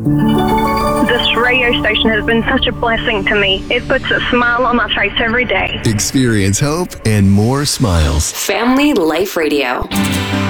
This radio station has been such a blessing to me. It puts a smile on my face every day. Experience hope and more smiles. Family Life Radio.